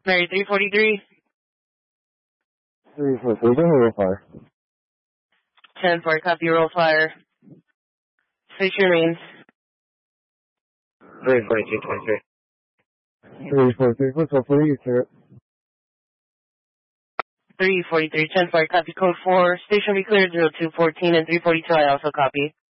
Mary 343. 343, go ahead, roll fire. 10-4, copy, roll fire. Station remains. 342.3. 343, what's up for you, sir? 343, 10-4, copy, code 4. Station be cleared, 0214 and 342, I also copy.